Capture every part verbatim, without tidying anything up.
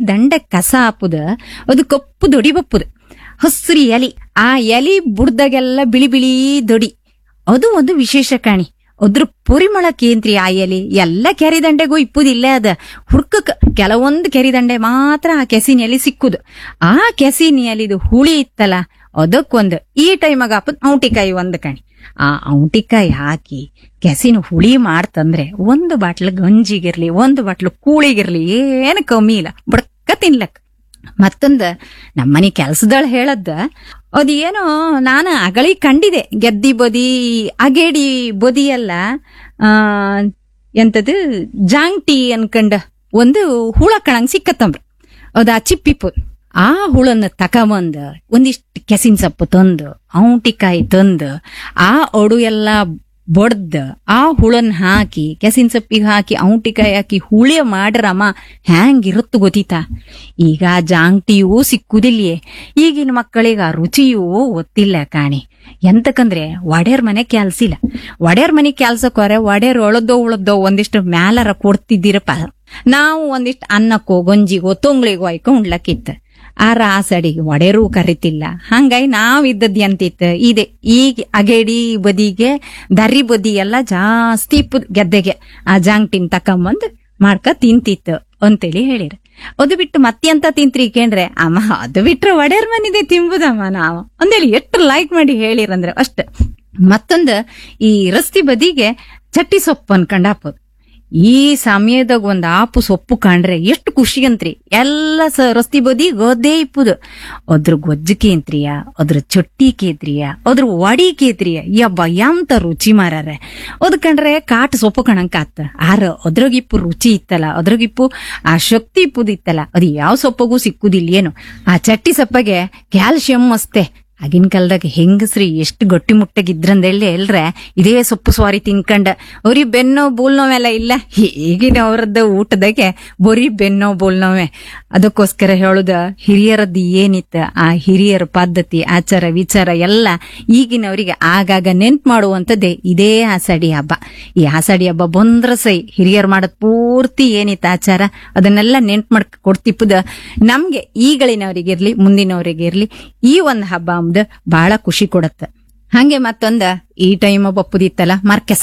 ದಂಡೆ ಕಸ ಹಾಪುದ, ಅದು ಕಪ್ಪು ದೊಡಿ ಬಪ್ಪುದು, ಹಸ್ರಿ ಎಲಿ, ಆ ಎಲಿ ಬುಡ್ದಾಗೆಲ್ಲ ಬಿಳಿ ಬಿಳಿ ದೊಡಿ, ಅದು ಒಂದು ವಿಶೇಷ ಕಾಣಿ. ಅದ್ರ ಪರಿಮಳ ಕೇಂದ್ರಿ ಆ ಎಲಿ ಎಲ್ಲ ಕೆರಿದಂಡೆಗೂ ಇಪ್ಪುದಿಲ್ಲ. ಅದ ಹುಡ್ಕಕ್ ಕೆಲವೊಂದು ಕೆರಿದಂಡೆ ಮಾತ್ರ ಆ ಕೆಸಿನ ಎಲಿ ಸಿಕ್ಕುದು. ಆ ಕೆಸಿನ ಎಲಿದು ಹುಳಿ ಇತ್ತಲ್ಲ, ಅದಕ್ಕೊಂದು ಈ ಟೈಮಾಗ ಹಾಪದ್ ಔಟಿಕಾಯಿ ಒಂದು ಕಣಿ. ಆ ಔಟಿಕಾಯಿ ಹಾಕಿ ಕೆಸಿನ ಹುಳಿ ಮಾಡ್ತಂದ್ರೆ ಒಂದು ಬಾಟ್ಲು ಗಂಜಿಗಿರ್ಲಿ, ಒಂದು ಬಾಟ್ಲು ಕೂಳಿಗಿರ್ಲಿ ಏನು ಕಮ್ಮಿ ಇಲ್ಲ, ಬಡ್ಕ ತಿನ್ಲಕ್. ಮತ್ತೊಂದ ನಮ್ಮನಿ ಕೆಲ್ಸದಳ ಹೇಳದ್ದ, ಅದ್ ಏನೋ ನಾನು ಅಗಳಿ ಕಂಡಿದೆ, ಗೆದ್ದಿ ಬದಿ ಅಗೇಡಿ ಬದಿ ಎಲ್ಲ ಆ ಎಂತದು ಜಾಂಗ್ಟಿ ಅನ್ಕಂಡ ಒಂದು ಹುಳ ಕಣಂಗ್ ಸಿಕ್ಕತ್ತಂಬ್ರ. ಅದ ಆ ಚಿಪ್ಪಿಪು ಆ ಹುಳನ್ನ ತಕಬಂದ ಒಂದಿಷ್ಟು ಕೆಸಿನ ಸೊಪ್ಪು ತಂದು ಔಟಿಕಾಯಿ ತಂದು ಆ ಅಡು ಎಲ್ಲ ಬಡ್ದ ಆ ಹುಳನ್ ಹಾಕಿ ಕೆಸಿನ ಸೊಪ್ಪಿಗೆ ಹಾಕಿ ಔಟಿಕಾಯಿ ಹಾಕಿ ಹುಳಿ ಮಾಡ್ರಮ್ಮ ಹ್ಯಾಂಗಿರುತ್ತ ಗೊತ್ತಿತಾ. ಈಗ ಜಾಂಗ್ಟಿಯೂ ಸಿಕ್ಕುದಿಲ್ಲೇ, ಈಗಿನ ಮಕ್ಕಳಿಗೆ ಆ ರುಚಿಯೂ ಗೊತ್ತಿಲ್ಲ ಕಾಣಿ. ಎಂತಕಂದ್ರೆ ಒಡೆಯರ್ ಮನೆ ಕೆಲ್ಸಿಲ್ಲ. ಒಡೆಯರ್ ಮನೆ ಕೆಲ್ಸಕ್ಕೋರೆ ಒಡೆಯರ್ ಒಳದೋ ಉಳದೋ ಒಂದಿಷ್ಟು ಮ್ಯಾಲರ ಕೊಡ್ತಿದ್ದೀರಪ್ಪ, ನಾವು ಒಂದಿಷ್ಟು ಅನ್ನಕ್ಕೋ ಗಂಜಿಗೋ ತೊಂಗ್ಳಿಗೋ ಆಯ್ಕೊ ಉಣ್ಲಕ್ಕಿತ್ತ. ಆ ರಾಸಡಿಗೆ ಒಡೆರೂ ಕರಿತಿಲ್ಲ. ಹಂಗಾಗಿ ನಾವ್ ಇದ್ದದ್ ಎಂತಿತ್ತು ಇದೆ, ಈಗ ಅಗೇಡಿ ಬದಿಗೆ ದರಿ ಬದಿ ಎಲ್ಲ ಜಾಸ್ತಿ ಇಪ್ಪುದ್ ಗೆದ್ದೆಗೆ ಆ ಜಾಂಗ್ಟಿನ್ ತಕೊಂಬಂದ್ ಮಾಡ್ಕ ತಿಂತಿತ್ತು ಅಂತೇಳಿ ಹೇಳಿರ. ಅದು ಬಿಟ್ಟು ಮತ್ತೆಂತ ತಿಂತ್ರಿ ಕೇಂದ್ರೆ, ಅಮ್ಮ ಅದು ಬಿಟ್ರೆ ಒಡೆಯರ್ ಮನಿದೆ ತಿಂಬುದಮ್ಮ ನಾವು ಅಂದೇಳಿ ಎಷ್ಟು ಲೈಕ್ ಮಾಡಿ ಹೇಳಿರಂದ್ರೆ ಅಷ್ಟ. ಮತ್ತೊಂದು ಈ ರಸ್ತಿ ಬದಿಗೆ ಚಟ್ಟಿ ಸೊಪ್ಪು ಅನ್ಕೊಂಡ್ ಹಾಕೋದು. ಈ ಸಮಯದಾಗ ಒಂದ್ ಆಪು ಸೊಪ್ಪು ಕಂಡ್ರೆ ಎಷ್ಟು ಖುಷಿ ಅಂತ್ರಿ. ಎಲ್ಲ ಸ ರಸ್ತಿ ಬದಿ ಗದ್ದೆ ಇಪ್ಪುದು. ಅದ್ರ ಗೊಜ್ಜು ಕೇಂತ್ರಿಯ, ಅದ್ರ ಚಟ್ಟಿ ಕೇತ್ರಿಯ, ಅದ್ರ ವಡಿ ಕೇತ್ರಿಯ, ಯಬ್ಬ ಎಂತ ರುಚಿ ಮಾರಾರೆ. ಅದ್ ಕಂಡ್ರೆ ಕಾಟ್ ಸೊಪ್ಪು ಕಣಂಕ ಆತ. ಆರ ಅದ್ರಾಗಿಪ್ಪು ರುಚಿ ಇತ್ತಲ್ಲ, ಅದ್ರಾಗಿಪ್ಪು ಆ ಶಕ್ತಿ ಇಪ್ಪುದು ಇತ್ತಲ್ಲ, ಅದು ಯಾವ ಸೊಪ್ಪಗೂ ಸಿಕ್ಕುದಿಲ್ಲ ಏನು. ಆ ಚಟ್ಟಿ ಸೊಪ್ಪಗೆ ಕ್ಯಾಲ್ಸಿಯಂ ಅಸ್ತೆ. ಆಗಿನ ಕಾಲದಾಗ ಹೆಂಗಸ್ರಿ ಎಷ್ಟು ಗಟ್ಟಿ ಮುಟ್ಟಗಿದ್ರಂದೇಳಿ ಎಲ್ರೆ ಇದೇ ಸೊಪ್ಪು ಸ್ವಾರಿ ತಿನ್ಕಂಡ ಅವ್ರಿ ಬೆನ್ನೋ ಬೋಲ್ನೋವೆಲ್ಲ ಇಲ್ಲ. ಈಗಿನ ಅವ್ರದ್ದು ಊಟದಾಗೆ ಬರೀ ಬೆನ್ನೋ ಬೋಲ್ನೋವೆ. ಅದಕ್ಕೋಸ್ಕರ ಹೇಳುದ ಹಿರಿಯರದ್ದು ಏನಿತ್ತ ಆ ಹಿರಿಯರ ಪದ್ಧತಿ ಆಚಾರ ವಿಚಾರ ಎಲ್ಲ ಈಗಿನವರಿಗೆ ಆಗಾಗ ನೆನ್ಪು ಮಾಡುವಂತದ್ದೇ ಇದೇ ಆಷಾಢಿ ಹಬ್ಬ. ಈ ಆಷಾಢಿ ಹಬ್ಬ ಬಂದ್ರ ಸೈ ಹಿರಿಯರ್ ಮಾಡದ್ ಪೂರ್ತಿ ಏನಿತ್ತ ಆಚಾರ ಅದನ್ನೆಲ್ಲ ನೆನ್ಪು ಮಾಡ್ ಕೊಡ್ತಿಪ್ಪದ ನಮ್ಗೆ ಈಗಳಿನವರಿಗಿರ್ಲಿ ಮುಂದಿನವರಿಗಿರ್ಲಿ ಈ ಒಂದ್ ಹಬ್ಬ ಅಂಬುದು ಬಹಳ ಖುಷಿ ಕೊಡತ್ತ. ಹಂಗೆ ಮತ್ತೊಂದ ಈ ಟೈಮ್ ಬಪ್ಪುದಿತ್ತಲ್ಲ ಮರ್ಕೆಸ,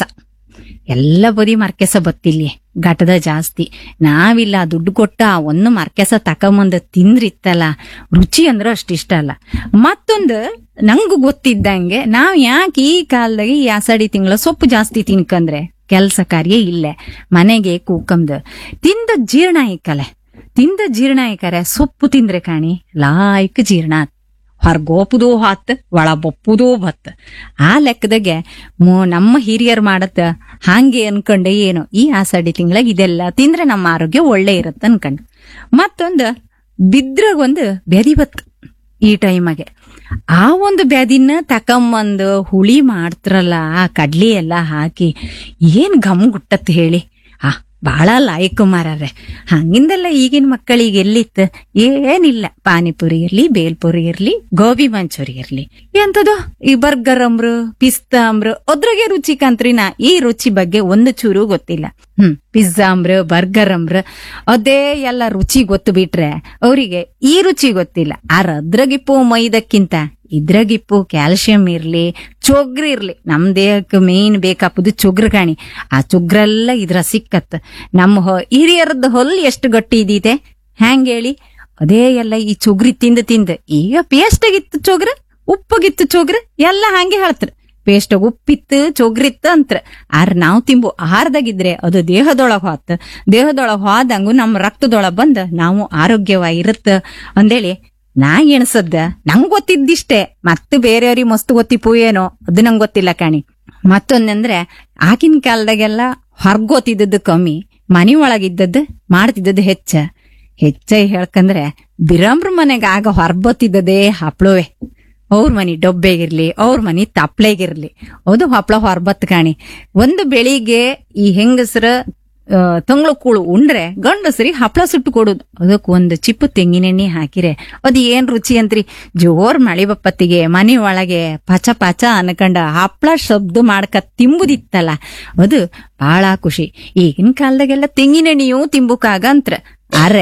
ಎಲ್ಲ ಬದಿ ಮರ್ಕೆಸ ಬತ್ತಿಲ್ಲಿ ಘಟದ ಜಾಸ್ತಿ. ನಾವಿಲ್ಲ ದುಡ್ಡು ಕೊಟ್ಟ ಆ ಒಂದು ಮರ್ಕೆಸ ತಕೊಂಬಂದ ತಿಂದ್ರಿತ್ತಲ್ಲ, ರುಚಿ ಅಂದ್ರ ಅಷ್ಟಿಷ್ಟ ಅಲ್ಲ. ಮತ್ತೊಂದು ನಂಗು ಗೊತ್ತಿದ್ದಂಗೆ ನಾವ್ ಯಾಕೆ ಈ ಕಾಲದಾಗ ಈ ಆಷಾಢಿ ತಿಂಗಳ ಸೊಪ್ಪು ಜಾಸ್ತಿ ತಿನ್ಕಂದ್ರೆ ಕೆಲ್ಸ ಕಾರ್ಯ ಇಲ್ಲೇ ಮನೆಗೆ ಕೂಕಂದು ತಿಂದ ಜೀರ್ಣ ಇಕ್ಕಲೆ, ತಿಂದ ಜೀರ್ಣ ಇಕ್ಕರೆ ಸೊಪ್ಪು ತಿಂದ್ರೆ ಕಾಣಿ ಲಾಯ್ಕ್ ಜೀರ್ಣ ಹೊರ್ಗೋಪುದೂ ಹಾತ್ ಒಳ ಬಪ್ಪುದೂ ಬತ್. ಆ ಲೆಕ್ಕದಾಗೆ ನಮ್ಮ ಹಿರಿಯರ್ ಮಾಡತ್ತ ಹಾಂಗೆ ಅನ್ಕೊಂಡೆ ಏನೋ ಈ ಆಷಾಢಿ ತಿಂಗಳಾಗ ಇದೆಲ್ಲ ತಿಂದ್ರೆ ನಮ್ಮ ಆರೋಗ್ಯ ಒಳ್ಳೆ ಇರತ್ತ ಅನ್ಕಂಡ್. ಮತ್ತೊಂದು ಬಿದ್ರಾಗೊಂದು ಬ್ಯಾದಿ ಬತ್ ಈ ಟೈಮಾಗೆ. ಆ ಒಂದು ಬ್ಯಾದಿನ ತಕೊಂಬಂದು ಹುಳಿ ಮಾಡ್ತಾರಲ್ಲ ಆ ಕಡ್ಲಿ ಎಲ್ಲ ಹಾಕಿ ಏನ್ ಘಮ್ ಗುಟ್ಟತ್ ಹೇಳಿ. ಆ ಬಹಳ ಲಾಯಕ್ ಮಾರಾರೆ. ಹಂಗಿಂದೆಲ್ಲ ಈಗಿನ ಮಕ್ಕಳಿಗೆ ಎಲ್ಲಿತ್ತು ಏನಿಲ್ಲ. ಪಾನಿಪುರಿ ಇರ್ಲಿ, ಬೇಲ್ಪುರಿ ಇರ್ಲಿ, ಗೋಬಿ ಮಂಚೂರಿ ಇರ್ಲಿ, ಎಂತದೋ ಈ ಬರ್ಗರ್ ಅಂಬ್ರು ಪಿಸ್ತಾ ಅಂಬ್ರು ಅದ್ರಾಗೆ ರುಚಿ ಕಂತ್ರಿನ ಈ ರುಚಿ ಬಗ್ಗೆ ಒಂದು ಚೂರು ಗೊತ್ತಿಲ್ಲ. ಹ್ಮ್ ಪಿಜ್ಜಾ ಅಂಬ್ರು ಬರ್ಗರ್ ಅಂಬ್ರು ಅದೇ ಎಲ್ಲ ರುಚಿ ಗೊತ್ತು ಬಿಟ್ರೆ ಅವರಿಗೆ ಈ ರುಚಿ ಗೊತ್ತಿಲ್ಲ. ಆರ ಅದ್ರಾಗಿಪ್ಪು ಮೈದಕ್ಕಿಂತ ಇದ್ರಾಗಿಪ್ಪು ಕ್ಯಾಲ್ಸಿಯಂ ಇರ್ಲಿ, ಚೊಗ್ರು ಇರ್ಲಿ. ನಮ್ ದೇಹಕ್ಕೆ ಮೇನ್ ಬೇಕಾಪುದು ಚೊಗ್ರು ಕಾಣಿ. ಆ ಚೊಗ್ರೆಲ್ಲ ಇದ್ರ ಸಿಕ್ಕತ್. ನಮ್ಮ ಹಿರಿಯರದ್ದು ಹೊಲ್ ಎಷ್ಟು ಗಟ್ಟಿ ಇದಿದೆ ಹ್ಯಾಂಗ ಹೇಳಿ. ಅದೇ ಎಲ್ಲ ಈ ಚೊಗ್ರಿ ತಿಂದು ತಿಂದು ಈಗ ಪೇಸ್ಟ್ ಆಗಿತ್ತು ಚೊಗ್ರ, ಉಪ್ಪಗಿತ್ತು ಚೊಗ್ರ ಎಲ್ಲ ಹಂಗೆ ಹೇಳ್ತಾರ. ಪೇಸ್ಟ್ ಉಪ್ಪಿತ್ತು ಚೊಗ್ರಿತ್ತು ಅಂತ್ರ. ಆರ್ ನಾವ್ ತಿಂಬು ಆಹಾರದಾಗಿದ್ರೆ ಅದು ದೇಹದೊಳಗ್ ಹೋತ್. ದೇಹದೊಳಗ್ ಹೋದಂಗು ನಮ್ ರಕ್ತದೊಳಗ್ ಬಂದ್ ನಾವು ಆರೋಗ್ಯವಾಗಿರುತ್ತ ಅಂದೇಳಿ ನಾ ಎಣಸದ್ದ. ನಂಗ್ ಗೊತ್ತಿದ್ದಿಷ್ಟೇ, ಮತ್ತೆ ಬೇರೆಯವ್ರಿಗೆ ಮಸ್ತ್ ಗೊತ್ತಿಪ್ಪು ಏನೋ ಅದು ನಂಗ್ ಗೊತ್ತಿಲ್ಲ ಕಾಣಿ. ಮತ್ತೊಂದಂದ್ರೆ ಆಗಿನ ಕಾಲದಾಗೆಲ್ಲ ಹೊರ್ಗೋತಿದ್ದದ್ದು ಕಮ್ಮಿ, ಮನಿ ಒಳಗಿದ್ದದ್ದು ಮಾಡ್ತಿದ್ದದ್ದು ಹೆಚ್ಚ. ಹೆಚ್ಚ ಹೇಳ್ಕಂದ್ರೆ ಬಿರಾಮ್ರ ಮನೆಗ ಆಗ ಹೊರ್ಬತ್ತಿದ್ದದೇ ಹಪ್ಳವೇ. ಅವ್ರ ಮನಿ ಡೊಬ್ಬೆಗಿರ್ಲಿ, ಅವ್ರ ಮನಿ ತಪ್ಳೆಗಿರ್ಲಿ, ಅದು ಹಪ್ಳ ಹೊರ್ಬತ್ ಕಾಣಿ. ಒಂದು ಬೆಳಿಗ್ಗೆ ಈ ಹೆಂಗಸರ ತಂಗ್ಳು ಕೂಳು ಉಂಡ್ರೆ ಗಂಡಸರಿಗೆ ಹಪ್ಳ ಸುಟ್ಟು ಕೊಡುದು. ಅದಕ್ ಒಂದು ಚಿಪ್ಪು ತೆಂಗಿನೆಣ್ಣೆ ಹಾಕಿರೆ ಅದು ಏನ್ ರುಚಿ ಅಂತ್ರಿ. ಜೋರ್ ಮಳಿ ಬಪ್ಪತ್ತಿಗೆ ಮನಿ ಒಳಗೆ ಪಚ ಪಚ ಅನ್ಕಂಡ ಹಪ್ಳ ಶಬ್ದ ಮಾಡ್ಕ ತಿಂಬುದಿತ್ತಲ್ಲ, ಅದು ಬಹಳ ಖುಷಿ. ಈಗಿನ ಕಾಲದಾಗೆಲ್ಲ ತೆಂಗಿನೆಣ್ಣೆಯೂ ತಿಂಬುಕಾಗಂತ್ರ. ಆದ್ರೆ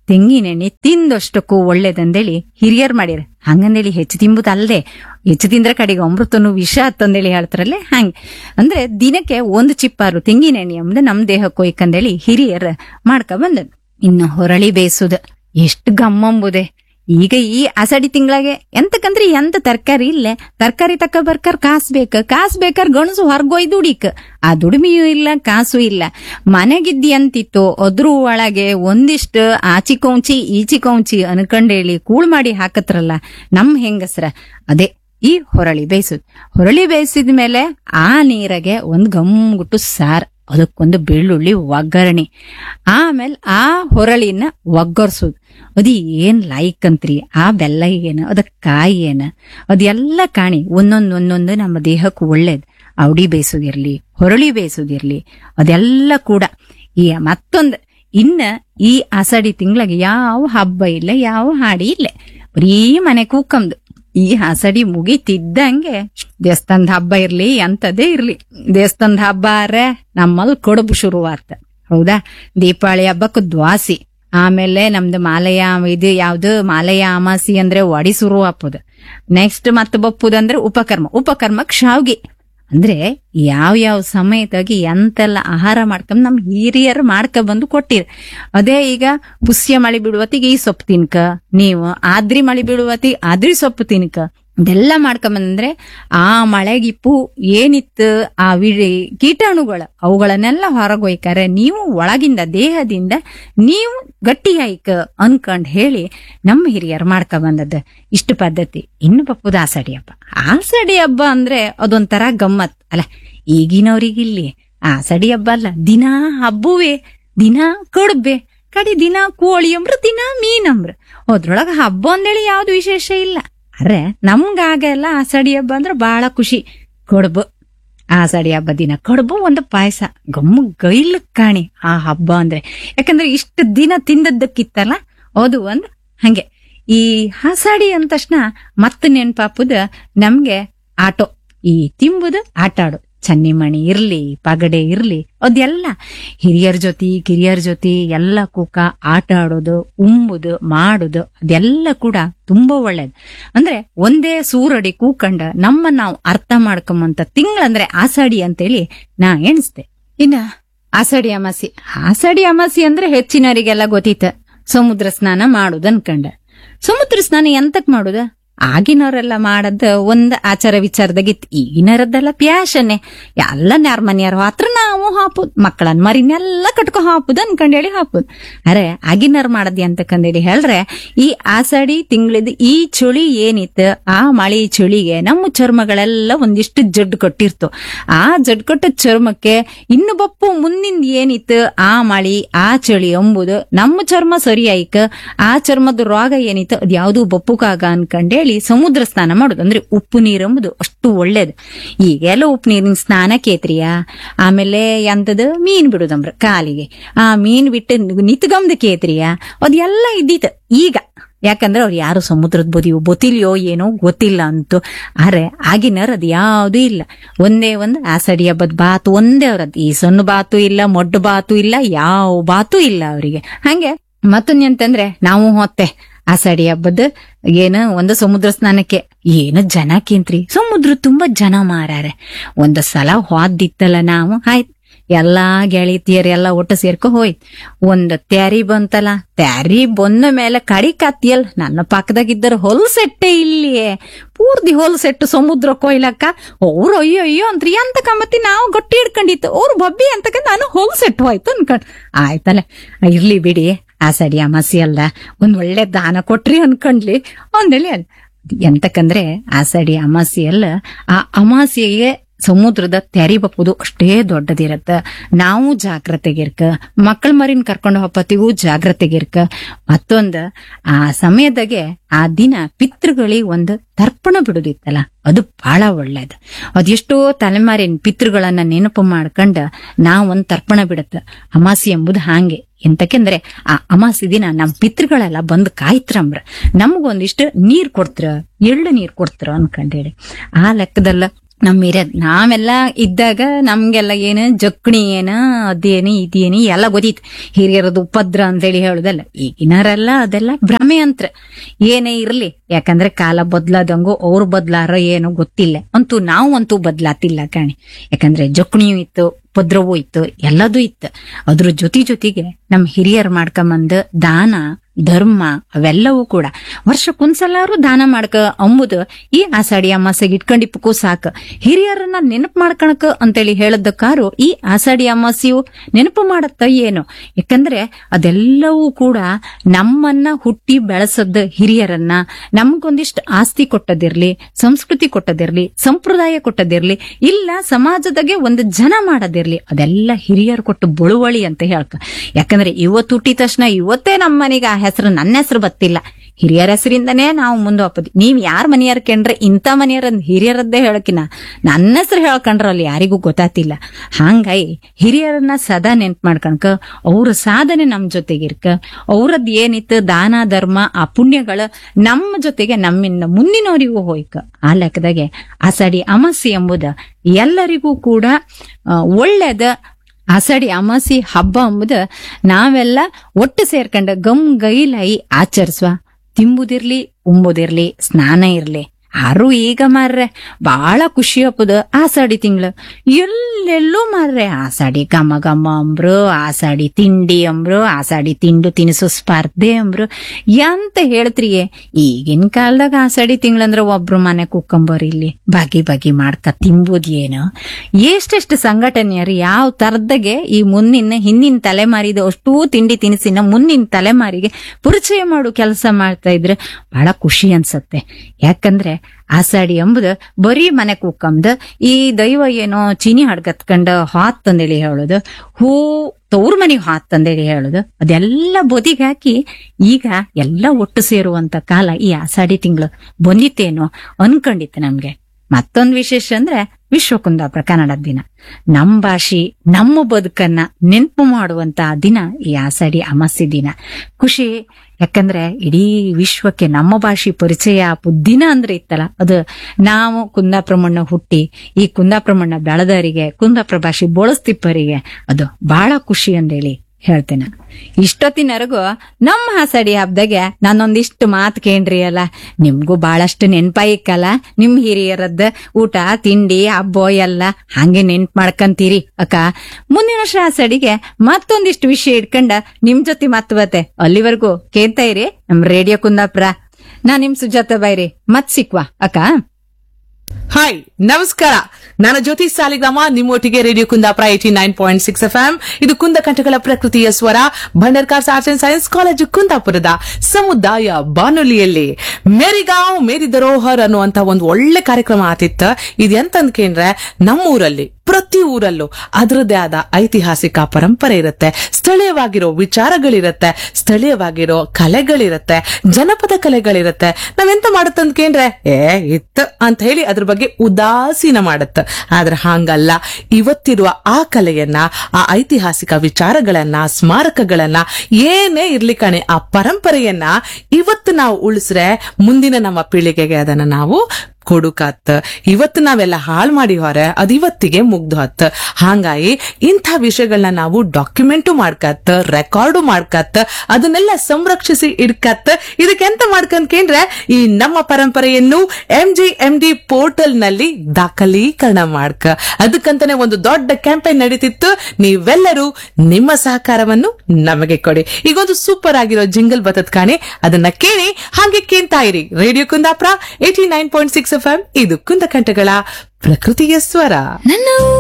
ತೆಂಗಿನೆಣ್ಣೆ ತಿಂದಷ್ಟಕ್ಕೂ ಒಳ್ಳೇದಂದೇಳಿ ಹಿರಿಯರ್ ಮಾಡಿರ. ಹಂಗಂದೇಳಿ ಹೆಚ್ಚು ತಿಂಬುದಲ್ಲದೆ ಹೆಚ್ಚು ತಿಂದ್ರೆ ಕಡೆಗೆ ಅಮೃತನು ವಿಷ ಅಂತಂದೇಳಿ ಹೇಳ್ತಾರಲ್ಲೇ ಹಂಗೆ. ಅಂದ್ರೆ ದಿನಕ್ಕೆ ಒಂದು ಚಿಪ್ಪಾರು ತೆಂಗಿನೆಣ್ಣೆ ಅಂಬುದು ನಮ್ ದೇಹಕ್ಕೆ ಹೋಯ್ಕಂದೇಳಿ ಹಿರಿಯರ್ ಮಾಡ್ಕ ಬಂದದ್. ಇನ್ನು ಹೊರಳಿ ಬೇಯಿಸುದ ಎಷ್ಟು ಗಮ್ಮಂಬುದೆ. ಈಗ ಈ ಅಸಡಿ ತಿಂಗಳಾಗೆ ಎಂತಕಂದ್ರೆ ಎಂತ ತರಕಾರಿ ಇಲ್ಲೇ, ತರಕಾರಿ ತಕ್ಕ ಬರ್ಕರ್ ಕಾಸ್ ಬೇಕ, ಕಾಸ್ ಬೇಕಾರ ಗಣಸು ಹೊರ್ಗೊಯ್ ದುಡಿಕ್, ಆ ದುಡಿಮೆಯೂ ಇಲ್ಲ ಕಾಸು ಇಲ್ಲ. ಮನೆಗಿದ್ದಿ ಅಂತಿತ್ತು ಅದ್ರ ಒಳಗೆ ಒಂದಿಷ್ಟು ಆಚಿ ಕೌಂಚಿ ಈಚಿ ಕೌಂಚಿ ಅನ್ಕಂಡೇಳಿ ಕೂಳ್ ಮಾಡಿ ಹಾಕತ್ರಲ್ಲ ನಮ್ ಹೆಂಗಸ್ರ. ಅದೇ ಈ ಹೊರಳಿ ಬೇಯಿಸುದ್. ಹೊರಳಿ ಬೇಯಿಸಿದ ಮೇಲೆ ಆ ನೀರಾಗೆ ಒಂದ್ ಗಮ್ಗುಟ್ಟು ಸಾರ್, ಅದಕ್ಕೊಂದು ಬೆಳ್ಳುಳ್ಳಿ ಒಗ್ಗರಣೆ, ಆಮೇಲೆ ಆ ಹೊರಳಿನ ಒಗ್ಗರ್ಸುದು. ಅದ್ ಏನ್ ಲೈಕ್ ಅಂತ್ರಿ, ಆ ಬೆಲ್ಲ ಏನ ಅದಕ್ ಕಾಯಿ ಏನ ಅದೆಲ್ಲ ಕಾಣಿ ಒಂದೊಂದ್ ಒಂದೊಂದು ನಮ್ಮ ದೇಹಕ್ಕೂ ಒಳ್ಳೇದ್. ಅವಡಿ ಬೇಯಿಸೋದಿರ್ಲಿ, ಹೊರಳಿ ಬೇಯಿಸೋದಿರ್ಲಿ, ಅದೆಲ್ಲ ಕೂಡ. ಈ ಮತ್ತೊಂದ್ ಇನ್ನ ಈ ಆಷಾಢಿ ತಿಂಗಳಿಗೆ ಯಾವ ಹಬ್ಬ ಇಲ್ಲ, ಯಾವ ಹಾಡಿ ಇಲ್ಲ, ಬರೀ ಮನೆ ಕೂಕಂದು. ಈ ಆಷಾಢಿ ಮುಗಿತಿದ್ದಂಗೆ ದೇವಸ್ಥಾನದ ಹಬ್ಬ ಇರ್ಲಿ ಅಂತದೇ ಇರ್ಲಿ, ದೇವಸ್ಥಾನದ ಹಬ್ಬ ಆರೆ ನಮ್ಮಲ್ಲಿ ಕಡುಬು ಶುರುವಾತ. ಹೌದಾ? ದೀಪಾವಳಿ ಹಬ್ಬಕ್ಕೆ ದ್ವಾಸಿ, ಆಮೇಲೆ ನಮ್ದು ಮಾಲಯ ಇದು ಯಾವ್ದು ಮಾಲಯ ಅಮಾಸಿ ಅಂದ್ರೆ ಒಡಿ ಶುರು ಹಾಪುದು. ನೆಕ್ಸ್ಟ್ ಮತ್ತ ಬಪ್ಪುದಂದ್ರೆ ಉಪಕರ್ಮ, ಉಪಕರ್ಮಕ್ ಶಾವ್ಗಿ. ಅಂದ್ರೆ ಯಾವ ಯಾವ ಸಮಯದಾಗಿ ಎಂತೆಲ್ಲ ಆಹಾರ ಮಾಡ್ಕೊಂಡ್ ನಮ್ ಹಿರಿಯರು ಮಾಡ್ಕ ಬಂದು ಕೊಟ್ಟಿರ್. ಅದೇ ಈಗ ಪುಷ್ಯ ಮಳಿ ಬಿಡುವತ್ತಿಗೆ ಈ ಸೊಪ್ಪು ತಿನ್ಕ, ನೀವು ಆದ್ರಿ ಮಳಿ ಬಿಡುವತ್ತಿಗೆ ಆದ್ರಿ ಸೊಪ್ಪು ತಿನ್ಕ, ಇದೆಲ್ಲ ಮಾಡ್ಕೊಂಬಂದ್ರೆ ಆ ಮಳೆಗಿಪ್ಪು ಏನಿತ್ತು ಆ ವಿಳಿ ಕೀಟಾಣುಗಳು ಅವುಗಳನ್ನೆಲ್ಲ ಹೊರಗೊಯ್ಕಾರೆ ನೀವು ಒಳಗಿಂದ ದೇಹದಿಂದ ನೀವು ಗಟ್ಟಿಯಾಯ್ಕ ಅನ್ಕಂಡ್ ಹೇಳಿ ನಮ್ಮ ಹಿರಿಯರು ಮಾಡ್ಕ ಬಂದದ್ದು ಇಷ್ಟು ಪದ್ಧತಿ. ಇನ್ನು ಬಪ್ಪುದ ಆಷಾಢಿ ಹಬ್ಬ. ಆಷಾಢಿ ಹಬ್ಬ ಅಂದ್ರೆ ಅದೊಂಥರ ಗಮ್ಮತ್ ಅಲ್ಲ. ಈಗಿನವ್ರಿಗಿಲ್ಲಿ ಆಷಾಢಿ ಹಬ್ಬ ಅಲ್ಲ, ದಿನಾ ಹಬ್ಬುವೆ, ದಿನಾ ಕಡುಬೆ, ಕಡಿ ದಿನಾ ಕೋಳಿ ಅಂಬ್ರ, ದಿನಾ ಮೀನಂಬ್ರ. ಅದ್ರೊಳಗ ಹಬ್ಬ ಅಂದೇಳಿ ಯಾವ್ದು ವಿಶೇಷ ಇಲ್ಲ. ಅರೆ ನಮ್ಗಾಗೆಲ್ಲ ಆಷಾಢಿ ಹಬ್ಬ ಅಂದ್ರೆ ಬಹಳ ಖುಷಿ. ಕಡುಬು, ಆಷಾಢಿ ಹಬ್ಬ ದಿನ ಕಡುಬು ಒಂದು ಪಾಯಸ ಗಮ್ಮು ಗೈಲ್ ಕಾಣಿ ಆ ಹಬ್ಬ ಅಂದ್ರೆ. ಯಾಕಂದ್ರೆ ಇಷ್ಟು ದಿನ ತಿಂದದ್ದಕ್ಕಿತ್ತಲ್ಲ ಅದು ಒಂದ್ ಹಂಗೆ. ಈ ಆಷಾಢಿ ಅಂದ ತಕ್ಷಣ ಮತ್ತ ನೆನ್ಪಾಪುದ ನಮ್ಗೆ ಆಟೋ, ಈ ತಿಂಬುದು ಆಟ ಆಡೋದು. ಚನ್ನಿಮಣಿ ಇರ್ಲಿ, ಪಗಡೆ ಇರ್ಲಿ, ಅದೆಲ್ಲ ಹಿರಿಯರ ಜೊತೆ ಕಿರಿಯರ ಜೊತೆ ಎಲ್ಲ ಕೂಕ ಆಟ ಆಡೋದು, ಉಂಬುದು, ಮಾಡುದು ಅದೆಲ್ಲ ಕೂಡ ತುಂಬಾ ಒಳ್ಳೇದು. ಅಂದ್ರೆ ಒಂದೇ ಸೂರಡಿ ಕೂಕಂಡ ನಮ್ಮ ನಾವು ಅರ್ಥ ಮಾಡ್ಕೊಂಬಂತ ತಿಂಗಳಂದ್ರೆ ಆಷಾಢಿ ಅಂತೇಳಿ ನಾ ಎಣಿಸ್ದೆ. ಇನ್ನ ಆಷಾಢಿ ಅಮಾಸಿ, ಆಷಾಢಿ ಅಮಾಸಿ ಅಂದ್ರೆ ಹೆಚ್ಚಿನವರಿಗೆಲ್ಲ ಗೊತ್ತಿತ್ತ ಸಮುದ್ರ ಸ್ನಾನ ಮಾಡುದು ಅನ್ಕಂಡ. ಸಮುದ್ರ ಸ್ನಾನ ಎಂತಕ್ ಮಾಡುದ? ಆಗಿನವರೆಲ್ಲ ಮಾಡದ ಒಂದ್ ಆಚಾರ ವಿಚಾರದಾಗಿತ್ತು. ಈಗಿನರದ್ದೆಲ್ಲ ಪ್ಯಾಶನ್ನೇ, ಎಲ್ಲ ನ್ಯಾರ ಮನೆಯಾರ ಹತ್ರ ನಾವು ಹಾಪುದ್, ಮಕ್ಕಳನ್ ಮರಿನೆಲ್ಲ ಕಟ್ಕೊ ಹಾಪುದ್ ಅನ್ಕಂಡೇಳಿ ಹಾಪುದ್. ಅರೆ ಆಗಿನವ್ರು ಮಾಡದಿ ಅಂತಕಂದೇಳಿ ಹೇಳ್ರೆ ಈ ಆಷಾಢಿ ತಿಂಗಳಿದ್ ಈ ಚಳಿ ಏನಿತ್ತು ಆ ಮಳಿ ಚಳಿಗೆ ನಮ್ಮ ಚರ್ಮಗಳೆಲ್ಲ ಒಂದಿಷ್ಟು ಜಡ್ಡು ಕೊಟ್ಟಿರ್ತು. ಆ ಜಡ್ ಕೊಟ್ಟ ಚರ್ಮಕ್ಕೆ ಇನ್ನು ಬಪ್ಪು ಮುಂದಿನ ಏನಿತ್ತು ಆ ಮಳಿ ಆ ಚಳಿ ಎಂಬುದು ನಮ್ಮ ಚರ್ಮ ಸರಿ ಆಯ್ಕ ಆ ಚರ್ಮದ ರೋಗ ಏನಿತ್ತು ಅದ್ ಯಾವ್ದು ಬಪ್ಪುಕಾಗ ಅನ್ಕಂಡೇಳಿ ಸಮುದ್ರ ಸ್ನಾನ ಮಾಡುದು. ಅಂದ್ರೆ ಉಪ್ಪು ನೀರು ಎಂಬುದು ಅಷ್ಟು ಒಳ್ಳೇದು. ಈಗೆಲ್ಲ ಉಪ್ಪು ನೀರಿನ ಸ್ನಾನ ಕೇತ್ರಿಯ. ಆಮೇಲೆ ಎಂತದ ಮೀನ್ ಬಿಡುದಂಬ್ರ ಕಾಲಿಗೆ, ಆ ಮೀನ್ ಬಿಟ್ಟು ನಿತ್ಗಮ್ದ ಕೇತ್ರಿಯ, ಅದೆಲ್ಲ ಇದ್ದಿತ್ತು ಈಗ. ಯಾಕಂದ್ರೆ ಅವ್ರು ಯಾರು ಸಮುದ್ರದ ಬದಿಯೋ ಗೊತ್ತಿಲ್ಯೋ ಏನೋ ಗೊತ್ತಿಲ್ಲ ಅಂತು. ಅರೆ ಆಗಿನವ್ರ ಅದ್ ಯಾವ್ದು ಇಲ್ಲ. ಒಂದೇ ಒಂದು ಆಷಾಢಿ ಹಬ್ಬದ ಬಾತು ಒಂದೇ ಅವ್ರದ್. ಈ ಸಣ್ಣ ಬಾತು ಇಲ್ಲ, ಮೊಡ್ಡು ಬಾತು ಇಲ್ಲ, ಯಾವ ಬಾತು ಇಲ್ಲ ಅವರಿಗೆ. ಹಂಗೆ ಮತ್ತೊಂದ್ ಅಂತಂದ್ರೆ ನಾವು ಹೊತ್ತೆ ಆಷಾಢಿ ಹಬ್ಬದ ಏನು ಒಂದು ಸಮುದ್ರ ಸ್ನಾನಕ್ಕೆ ಏನು ಜನ ಕೇಂತ್ರಿ, ಸಮುದ್ರ ತುಂಬಾ ಜನ ಮಾರಾರೆ. ಒಂದ್ ಸಲ ಹೋದಿತ್ತಲ್ಲ ನಾವು, ಆಯ್ತು ಎಲ್ಲಾ ಗೆಳತಿಯರೆಲ್ಲ ಒಟ್ಟು ಸೇರ್ಕೊ ಹೋಯ್ತು. ಒಂದ್ ತ್ಯಾರಿ ಬಂತಲ್ಲ, ತ್ಯಾರಿ ಬಂದ ಮೇಲೆ ಕಡಿ ಕತ್ತಿಯಲ್ ನನ್ನ ಪಕ್ಕದಾಗಿದ್ದರು ಹೊಲ್ಸೆಟ್ಟೆ ಇಲ್ಲಿಯೇ ಪೂರ್ತಿ ಹೊಲ್ಸೆಟ್ಟು ಸಮುದ್ರ ಕೊಯ್ಲಕ್ಕ. ಅವ್ರು ಅಯ್ಯೋ ಅಯ್ಯೋ ಅಂತ್ರಿ ಅಂತ ಕಮ್ಮತ್ತಿ ನಾವು ಗಟ್ಟಿ ಹಿಡ್ಕೊಂಡಿತ್ತು, ಅವ್ರು ಬಬ್ಬಿ ಅಂತಕ ನಾನು ಹೊಲ್ಸೆಟ್ಟು ಹೋಯ್ತು ಅನ್ಕೊಂಡ್. ಆಯ್ತಲ್ಲ ಇರ್ಲಿ ಬಿಡಿ, ಆಷಾಢಿ ಅಮಾಸಿ ಅಲ್ಲ, ಒಂದ್ ಒಳ್ಳೆ ದಾನ ಕೊಟ್ರಿ ಅನ್ಕೊಂಡ್ಲಿ ಅಂದೇಳಿ. ಎಂತಕಂದ್ರೆ ಆಷಾಢಿ ಅಮಾಸಿ ಅಲ್ಲ, ಆ ಅಮಾಸಿಗೆ ಸಮುದ್ರದ ತೆರಿ ಬಪ್ಪುದು ಅಷ್ಟೇ ದೊಡ್ಡದಿರತ್ತ. ನಾವು ಜಾಗ್ರತೆಗಿರ್ಕ, ಮಕ್ಕಳ ಮರಿನ್ ಕರ್ಕೊಂಡು ಹೋಗತ್ತಿಗೂ ಜಾಗ್ರತೆಗಿರ್ಕ. ಮತ್ತೊಂದ ಆ ಸಮಯದಾಗೆ ಆ ದಿನ ಪಿತೃಗಳಿಗೆ ಒಂದು ತರ್ಪಣ ಬಿಡುದಿತ್ತಲ್ಲ, ಅದು ಬಹಳ ಒಳ್ಳೇದು. ಅದೆಷ್ಟೋ ತಲೆಮಾರಿನ ಪಿತೃಗಳನ್ನ ನೆನಪು ಮಾಡ್ಕೊಂಡ ನಾವೊಂದ್ ತರ್ಪಣ ಬಿಡತ್ತ. ಅಮಾಸಿ ಎಂಬುದು ಹಾಂಗೆ. ಎಂತಕೆಂದ್ರೆ ಆ ಅಮಾಸಿ ದಿನ ನಮ್ ಪಿತೃಗಳೆಲ್ಲ ಬಂದ್ ಕಾಯ್ತ್ರಂಬ್ರ, ನಮಗೊಂದಿಷ್ಟು ನೀರ್ ಕೊಡ್ತ್ರ, ಎಳ್ಳು ನೀರ್ ಕೊಡ್ತ್ರ ಅನ್ಕಂಡೇಳಿ. ಆ ಲೆಕ್ಕದಲ್ಲ ನಮ್ ಹಿರಿಯರ್ ನಾವೆಲ್ಲ ಇದ್ದಾಗ ನಮ್ಗೆಲ್ಲ ಏನು ಜಕ್ಣಿ ಏನ ಅದೇನು ಇದೇನು ಎಲ್ಲ ಗೊತ್ತಿತ್ತು. ಹಿರಿಯರದು ಉಪದ್ರ ಅಂತೇಳಿ ಹೇಳುದಲ್ಲ. ಈಗಿನವರೆಲ್ಲ ಅದೆಲ್ಲ ಭ್ರಮೆ ಅಂತ್ರ. ಏನೇ ಇರ್ಲಿ, ಯಾಕಂದ್ರೆ ಕಾಲ ಬದ್ಲಾದಂಗು ಅವ್ರು ಬದ್ಲಾರ ಏನೋ ಗೊತ್ತಿಲ್ಲ. ಅಂತೂ ನಾವು ಅಂತೂ ಬದ್ಲಾತಿಲ್ಲ ಕಾಣಿ. ಯಾಕಂದ್ರೆ ಜಕ್ಣಿಯೂ ಇತ್ತು, ಉಪದ್ರವೂ ಇತ್ತು, ಎಲ್ಲದೂ ಇತ್ತು. ಅದ್ರ ಜೊತೆ ಜೊತೆಗೆ ನಮ್ ಹಿರಿಯರ್ ಮಾಡ್ಕೊಂಬಂದ ದಾನ ಧರ್ಮ ಅವೆಲ್ಲವೂ ಕೂಡ ವರ್ಷಕ್ಕೊಂದ್ಸಲಾರು ದಾನ ಮಾಡ್ಕ ಅಂಬುದು ಈ ಆಷಾಢಿ ಅಮಾಸೆಗೆ ಇಟ್ಕೊಂಡಿಪ್ಪಕ್ಕೂ ಸಾಕು. ಹಿರಿಯರನ್ನ ನೆನಪು ಮಾಡ್ಕಣಕ ಅಂತೇಳಿ ಹೇಳದಕ್ಕಾರು ಈ ಆಷಾಢಿ ಅಮಾಸೆಯು ನೆನಪು ಮಾಡತ್ತ ಏನು. ಯಾಕಂದ್ರೆ ಅದೆಲ್ಲವೂ ಕೂಡ ನಮ್ಮನ್ನ ಹುಟ್ಟಿ ಬೆಳೆಸದ ಹಿರಿಯರನ್ನ, ನಮ್ಗೊಂದಿಷ್ಟು ಆಸ್ತಿ ಕೊಟ್ಟದಿರ್ಲಿ, ಸಂಸ್ಕೃತಿ ಕೊಟ್ಟದಿರ್ಲಿ, ಸಂಪ್ರದಾಯ ಕೊಟ್ಟದಿರ್ಲಿ, ಇಲ್ಲ ಸಮಾಜದಾಗೆ ಒಂದು ಜನ ಮಾಡದಿರ್ಲಿ, ಅದೆಲ್ಲ ಹಿರಿಯರು ಕೊಟ್ಟು ಬಳುವಳಿ ಅಂತ ಹೇಳ್ಕ. ಯಾಕಂದ್ರೆ ಇವತ್ತು ಹುಟ್ಟಿದ ತಕ್ಷಣ ಇವತ್ತೇ ನಮ್ಮ ಮನೆಗೆ ಆ ಹೆಸರು, ನನ್ನ ಹೆಸರು ಬತ್ತಿಲ್ಲ, ಹಿರಿಯರ ಹೆಸರಿಂದನೇ ನಾವು ಮುಂದೆ ಹೋಗ್ತೀವಿ. ನೀವ್ ಯಾರ ಮನೆಯರ್ ಕಂಡ್ರೆ ಇಂಥ ಮನೆಯರ ಹಿರಿಯರದ್ದೇ ಹೇಳಕಿನ ನನ್ನ ಹೆಸರು ಹೇಳ್ಕೊಂಡ್ರ ಅಲ್ಲಿ ಯಾರಿಗೂ ಗೊತ್ತಾತಿಲ್ಲ. ಹಂಗಾಗಿ ಹಿರಿಯರನ್ನ ಸದಾ ನೆನ್ಪು ಮಾಡ್ಕಣಕ, ಅವ್ರ ಸಾಧನೆ ನಮ್ ಜೊತೆಗಿರ್ಕ, ಅವ್ರದ್ ಏನಿತ್ತು ದಾನ ಧರ್ಮ ಆ ಪುಣ್ಯಗಳ ನಮ್ಮ ಜೊತೆಗೆ ನಮ್ಮಿಂದ ಮುಂದಿನವರಿಗೂ ಹೋಯ್ಕ. ಆ ಲೆಕ್ಕದಾಗೆ ಆಷಾಢಿ ಅಮಾಸೆ ಎಂಬುದ ಎಲ್ಲರಿಗೂ ಕೂಡ ಒಳ್ಳೇದ. ಆಷಾಢಿ ಅಮಾಸಿ ಹಬ್ಬ ಎಂಬುದು ನಾವೆಲ್ಲ ಒಟ್ಟು ಸೇರ್ಕೊಂಡ ಗಮ್ ಗೈಲಾಯಿ ಆಚರಿಸುವ. ತಿಂಬುದಿರ್ಲಿ, ಉಂಬುದಿರ್ಲಿ, ಸ್ನಾನ ಇರ್ಲಿ. ಆರು ಈಗ ಮಾರ್ರೆ ಬಹಳ ಖುಷಿ ಹಬ್ಬದ ಆಷಾಢಿ ತಿಂಗಳು. ಎಲ್ಲೆಲ್ಲೂ ಮಾರ್ರೆ ಆಷಾಢಿ ಘಮ ಘಮ ಅಂಬ್ರು, ಆಷಾಢಿ ತಿಂಡಿ ಅಂಬ್ರು, ಆಷಾಢಿ ತಿಂಡು ತಿನಿಸು ಸ್ಪರ್ಧೆ ಅಂಬ್ರು. ಎಂತ ಹೇಳ್ತ್ರಿಯೇ, ಈಗಿನ ಕಾಲದಾಗ ಆಷಾಢಿ ತಿಂಗಳಂದ್ರ ಒಬ್ರು ಮನೆ ಕುಕ್ಕಂಬರ್ ಇಲ್ಲಿ ಬಗೆ ಬಗೆ ಮಾಡ್ಕ ತಿಂಬುದ್ ಏನು. ಎಷ್ಟೆಷ್ಟು ಸಂಘಟನೆಯರು ಯಾವ ತರದಾಗೆ ಈ ಮುಂದಿನ ಹಿಂದಿನ ತಲೆಮಾರಿದ ಅಷ್ಟೂ ತಿಂಡಿ ತಿನಿಸಿನ ಮುಂದಿನ ತಲೆಮಾರಿಗೆ ಪರಿಚಯ ಮಾಡು ಕೆಲಸ ಮಾಡ್ತಾ ಇದ್ರೆ ಬಹಳ ಖುಷಿ ಅನ್ಸತ್ತೆ. ಯಾಕಂದ್ರೆ ಆಷಾಢಿ ಎಂಬುದು ಬರೀ ಮನೆ ಕುಕ್ಕಂದ ಈ ದೈವ ಏನೋ ಚೀನಿ ಹಡ್ಗತ್ಕಂಡ ಹಾತ್ ತಂದೇಳಿ ಹೇಳುದು, ಹೂ ತವ್ರ ಮನೆಗೆ ಹಾತ್ ತಂದೇಳಿ ಹೇಳುದು, ಅದೆಲ್ಲ ಬದಿಗೆ ಹಾಕಿ ಈಗ ಎಲ್ಲ ಒಟ್ಟು ಸೇರುವಂತ ಕಾಲ ಈ ಆಷಾಢಿ ತಿಂಗಳು ಬಂದಿತ್ತೇನೋ ಅನ್ಕೊಂಡಿತ್ತು ನಮ್ಗೆ. ಮತ್ತೊಂದು ವಿಶೇಷ ಅಂದ್ರೆ ವಿಶ್ವಕುಂದಾಪುರ ಕನ್ನಡದ ದಿನ. ನಮ್ ಭಾಷೆ ನಮ್ಮ ಬದುಕನ್ನ ನೆನಪು ಮಾಡುವಂತ ದಿನ ಈ ಆಷಾಢಿ ಅಮಾಸೆ ದಿನ. ಖುಷಿ, ಯಾಕಂದ್ರೆ ಇಡೀ ವಿಶ್ವಕ್ಕೆ ನಮ್ಮ ಭಾಷೆ ಪರಿಚಯ ದಿನ ಅಂದ್ರೆ ಇತ್ತಲ್ಲ, ಅದು ನಾವು ಕುಂದಾಪುರ ಮಣ್ಣ ಹುಟ್ಟಿ ಈ ಕುಂದಾಪುರ ಮಣ್ಣ ಬೆಳೆದವರಿಗೆ, ಕುಂದಾಪುರ ಭಾಷೆ ಬಳಸ್ತಿಪ್ಪರಿಗೆ ಅದು ಬಹಳ ಖುಷಿ ಅಂದೇಳಿ ಹೇಳ್ತೇನೆ. ಇಷ್ಟೊತ್ತಿನವರೆಗೂ ನಮ್ಮ ಆಷಾಢಿ ಹಬ್ಬದಾಗೆ ನಾನೊಂದಿಷ್ಟು ಮಾತು ಕೇಳ್ರಿ ಅಲ್ಲ, ನಿಮ್ಗೂ ಬಹಳಷ್ಟು ನೆನ್ಪಾಯಿಕ್ಕಲ್ಲ ನಿಮ್ ಹಿರಿಯರದ್ದ ಊಟ ತಿಂಡಿ ಹಬ್ಬ ಎಲ್ಲ ಹಂಗೆ ನೆನ್ಪು ಮಾಡ್ಕಂತೀರಿ ಅಕ್ಕ. ಮುಂದಿನ ವರ್ಷ ಆಷಾಢಿಗೆ ಮತ್ತೊಂದಿಷ್ಟು ವಿಷಯ ಇಟ್ಕೊಂಡ ನಿಮ್ ಜೊತೆ ಮಾತು ಬತ್ತೆ. ಅಲ್ಲಿವರೆಗೂ ಕೇಳ್ತಾ ಇರಿ ನಮ್ ರೇಡಿಯೋ ಕುಂದಾಪುರ. ನಾ ನಿಮ್ ಸುಜಾತ ಬೈರಿ, ಮತ್ ಸಿಕ್ವಾ ಅಕ್ಕ. ಹಾಯ್, ನಮಸ್ಕಾರ. ನಾನು ಜ್ಯೋತಿ Saligrama, ನಿಮ್ಮೊಟ್ಟಿಗೆ radio Kundapura eighty nine point six F M. ಇದು ಕುಂದ ಕಂಠಗಳ ಪ್ರಕೃತಿಯ ಸ್ವರ, Bhandarkars arts and science college ಕುಂದಾಪುರದ ಸಮುದಾಯ ಬಾನುಲಿಯಲ್ಲಿ ಮೇರಿಗಾಂವ್ ಮೇರಿ ಧರೋಹರ್ ಅನ್ನುವಂತ ಒಂದು ಒಳ್ಳೆ ಕಾರ್ಯಕ್ರಮ ಆತಿತ್ತ. ಇದೆಂತಂದ್ಕೇಂದ್ರೆ ನಮ್ಮೂರಲ್ಲಿ ಪ್ರತಿ ಊರಲ್ಲೂ ಅದರದ್ದೇ ಆದ ಐತಿಹಾಸಿಕ ಪರಂಪರೆ ಇರುತ್ತೆ, ಸ್ಥಳೀಯವಾಗಿರೋ ವಿಚಾರಗಳಿರತ್ತೆ, ಸ್ಥಳೀಯವಾಗಿರೋ ಕಲೆಗಳಿರತ್ತೆ, ಜನಪದ ಕಲೆಗಳಿರತ್ತೆ. ನಾವೆಂತ ಮಾಡುತ್ತಂದ್ಕೇಂದ್ರೆ ಏ ಇತ್ತು ಅಂತ ಹೇಳಿ ಅದ್ರ ಬಗ್ಗೆ ಉದಾಸೀನ ಮಾಡುತ್ತ. ಆದ್ರೆ ಹಾಂಗಲ್ಲ, ಇವತ್ತಿರುವ ಆ ಕಲೆಯನ್ನ, ಆ ಐತಿಹಾಸಿಕ ವಿಚಾರಗಳನ್ನ, ಸ್ಮಾರಕಗಳನ್ನ, ಏನೇ ಇರ್ಲಿ ಕಣೆ, ಆ ಪರಂಪರೆಯನ್ನ ಇವತ್ತು ನಾವು ಉಳಿಸ್ರೆ ಮುಂದಿನ ನಮ್ಮ ಪೀಳಿಗೆಗೆ ಅದನ್ನ ನಾವು ಕೊಡುಕತ್. ಇವತ್ತು ನಾವೆಲ್ಲ ಹಾಳು ಮಾಡಿ ಹೊರ ಅದು ಇವತ್ತಿಗೆ ಮುಗ್ದು ಹತ್. ಹಾಂಗಾಗಿ ಇಂಥ ವಿಷಯಗಳನ್ನ ನಾವು ಡಾಕ್ಯುಮೆಂಟು ಮಾಡ್ಕತ್, ರೆಕಾರ್ಡು ಮಾಡ್ಕತ್, ಅದನ್ನೆಲ್ಲ ಸಂರಕ್ಷಿಸಿ ಇಡ್ಕತ್. ಇದಕ್ಕೆಂತ ಮಾಡ್ಕಂದ್ರೆ ಈ ನಮ್ಮ ಪರಂಪರೆಯನ್ನು M G M D portal ನಲ್ಲಿ ದಾಖಲೀಕರಣ ಮಾಡ್ಕ. ಅದಕ್ಕಂತಾನೆ ಒಂದು ದೊಡ್ಡ ಕ್ಯಾಂಪೇನ್ ನಡೀತಿತ್ತು. ನೀವೆಲ್ಲರೂ ನಿಮ್ಮ ಸಹಕಾರವನ್ನು ನಮಗೆ ಕೊಡಿ. ಈಗೊಂದು ಸೂಪರ್ ಆಗಿರೋ ಜಿಂಗಲ್ ಬತತ್ ಕಾಣಿ, ಅದನ್ನ ಕೇಳಿ ಹಾಗೆ ಕೇಳ್ತಾ ಇರಿ. Radio Kundapura eighty nine point six F M. ಇದು ಕುಂದಕಂಠಗಳ ಪ್ರಕೃತಿಯ ಸ್ವರ.